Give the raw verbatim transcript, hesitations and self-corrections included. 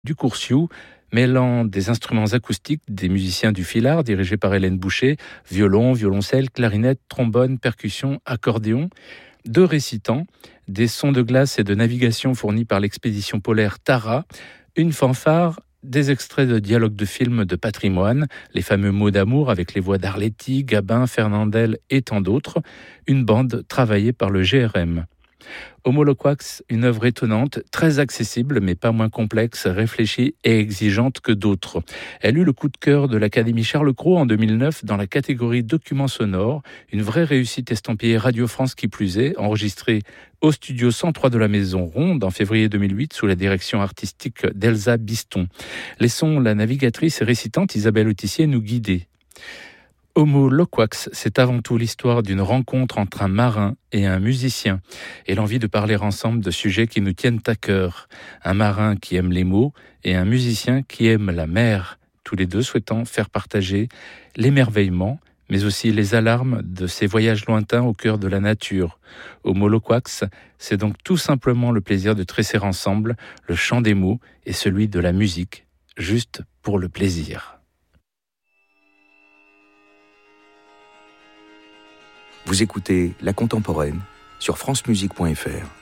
du Coursiou, mêlant des instruments acoustiques des musiciens du Filard, dirigés par Hélène Boucher, violon, violoncelle, clarinette, trombone, percussion, accordéon, deux récitants, des sons de glace et de navigation fournis par l'expédition polaire Tara, une fanfare, des extraits de dialogues de films de patrimoine, les fameux mots d'amour avec les voix d'Arletty, Gabin, Fernandel et tant d'autres, une bande travaillée par le G R M. Homo Loquax, une œuvre étonnante, très accessible mais pas moins complexe, réfléchie et exigeante que d'autres. Elle eut le coup de cœur de l'Académie Charles Cros en deux mille neuf dans la catégorie documents sonores, une vraie réussite estampillée Radio France qui plus est, enregistrée au studio cent trois de la Maison Ronde en février deux mille huit sous la direction artistique d'Elsa Biston. Laissons la navigatrice et récitante Isabelle Autissier nous guider. Homo Loquax, c'est avant tout l'histoire d'une rencontre entre un marin et un musicien et l'envie de parler ensemble de sujets qui nous tiennent à cœur. Un marin qui aime les mots et un musicien qui aime la mer, tous les deux souhaitant faire partager l'émerveillement, mais aussi les alarmes de ces voyages lointains au cœur de la nature. Homo Loquax, c'est donc tout simplement le plaisir de tresser ensemble le chant des mots et celui de la musique, juste pour le plaisir. Vous écoutez La Contemporaine sur francemusique point f r.